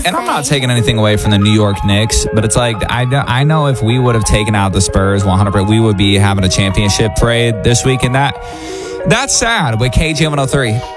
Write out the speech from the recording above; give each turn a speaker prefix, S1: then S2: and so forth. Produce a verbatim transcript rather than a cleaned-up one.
S1: and I'm not taking anything away from the New York Knicks, but it's like, I, I know if we would have taken out the Spurs one hundred percent, we would be having a championship parade this week, and that that's sad with K G M one oh three.